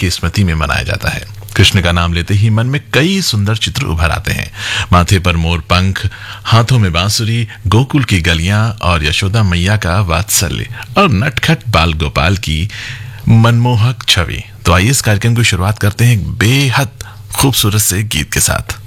की स्मृति में मनाया जाता है। कृष्ण का नाम लेते ही मन में कई सुंदर चित्र उभर आते हैं। माथे पर मोर पंख, हाथों में बांसुरी, गोकुल की गलियां और यशोदा मैया का वात्सल्य और नटखट बाल गोपाल की मनमोहक छवि। तो आइए इस कार्यक्रम की शुरुआत करते हैं एक बेहद खूबसूरत से गीत के साथ।